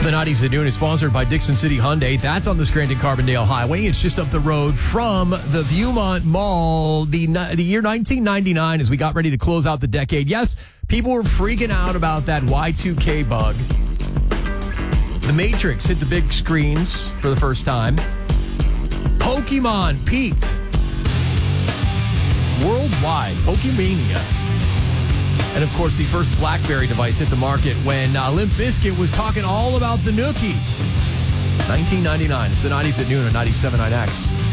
The 90s at noon is sponsored by Dixon City Hyundai. That's on the Scranton-Carbondale Highway. It's just up the road from the Viewmont Mall. The year 1999, as we got ready to close out the decade. Yes, people were freaking out about that Y2K bug. The Matrix hit the big screens for the first time. Pokemon peaked worldwide. Pokemania. And, of course, the first BlackBerry device hit the market when Limp Bizkit was talking all about the Nookie. 1999. It's the 90s at noon on 97.9X.